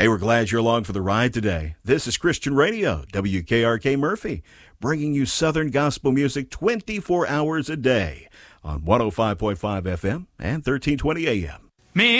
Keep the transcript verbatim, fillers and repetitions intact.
Hey, we're glad you're along for the ride today. This is Christian Radio, W K R K Murphy, bringing you Southern gospel music twenty-four hours a day on one oh five point five F M and thirteen twenty A M. Me